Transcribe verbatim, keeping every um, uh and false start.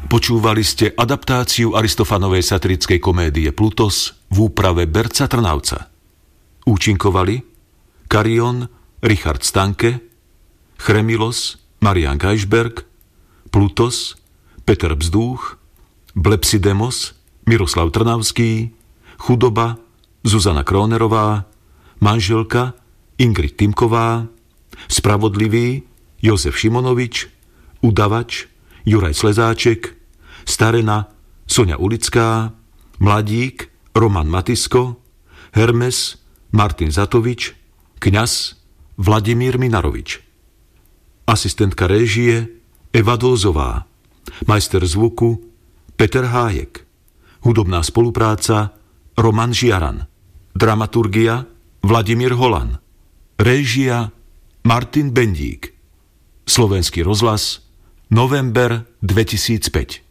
Počúvali ste adaptáciu Aristofanovej satirickej komédie Plutos v úprave Berca Trnavca. Účinkovali Karion, Richard Stanke, Chremilos, Marián Gajšberg, Plutos, Peter Bzdúch, Blepsidemos, Miroslav Trnavský, Chudoba, Zuzana Krónerová, Manželka, Ingrid Timková, Spravodlivý, Jozef Šimonovič, Udavač, Juraj Slezáček, Starena, Soňa Ulická, Mladík, Roman Matisko, Hermes, Martin Zatovič, Kňaz, Vladimír Minarovič. Asistentka réžie Eva Dózová, majster zvuku Peter Hájek, hudobná spolupráca Roman Žiaran, dramaturgia Vladimír Holan, réžia Martin Bendík, Slovenský rozhlas, november dvetisícpäť.